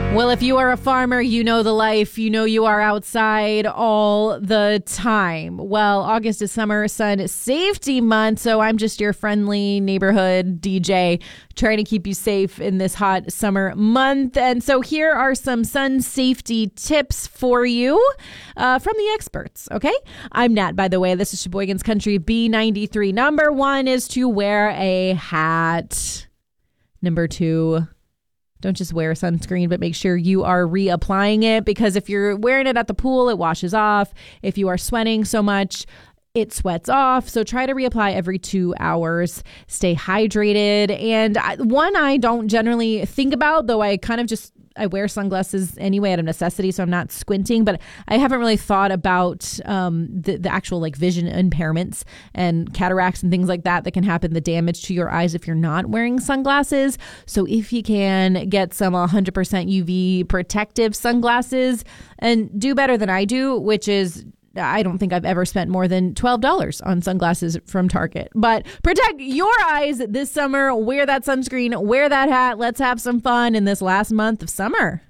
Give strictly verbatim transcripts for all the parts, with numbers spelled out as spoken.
Well, if you are a farmer, you know the life. You know you are outside all the time. Well, August is Summer Sun Safety Month, so I'm just your friendly neighborhood D J trying to keep you safe in this hot summer month. And so here are some sun safety tips for you uh, from the experts, okay? I'm Nat, by the way. This is Sheboygan's Country B ninety-three. Number one is to wear a hat. Number two, don't just wear sunscreen, but make sure you are reapplying it, because if you're wearing it at the pool, it washes off. If you are sweating so much, it sweats off. So try to reapply every two hours. Stay hydrated. And I, one I don't generally think about, though I kind of just, I wear sunglasses anyway out of necessity, so I'm not squinting, but I haven't really thought about um, the, the actual like vision impairments and cataracts and things like that that can happen, the damage to your eyes if you're not wearing sunglasses. So if you can get some one hundred percent U V protective sunglasses, and do better than I do, which is I don't think I've ever spent more than twelve dollars on sunglasses from Target. But protect your eyes this summer. Wear that sunscreen. Wear that hat. Let's have some fun in this last month of summer.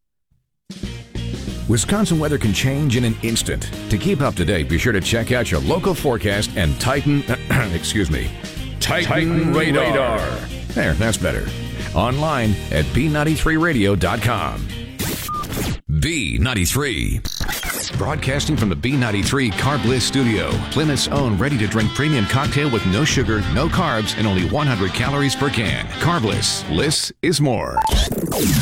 Wisconsin weather can change in an instant. To keep up to date, be sure to check out your local forecast and Titan, excuse me, Titan, Titan radar. radar. There, that's better. Online at b ninety-three radio dot com. B ninety-three. Broadcasting from the B ninety-three Carb Bliss studio. Plymouth's own ready-to-drink premium cocktail with no sugar, no carbs, and only one hundred calories per can. Carb Bliss. Bliss is more.